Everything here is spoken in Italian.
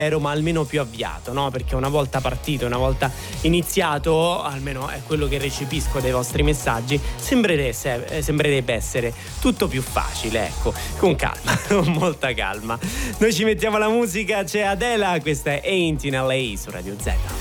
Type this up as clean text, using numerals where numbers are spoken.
ma almeno più avviato, no? Perché una volta partito, una volta iniziato, almeno è quello che recepisco dai vostri messaggi, sembrerebbe essere tutto più facile, ecco, con calma, con molta calma. Noi ci mettiamo la musica, c'è Adela, questa è Ain't in LA su Radio Z.